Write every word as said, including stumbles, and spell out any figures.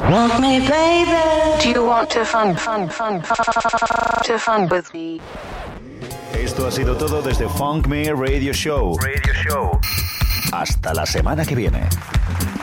Want me, baby? Do you want to fun, fun, fun, fun, to fun with me? Esto ha sido todo desde Funk Me Radio Show. Radio Show. Hasta la semana que viene.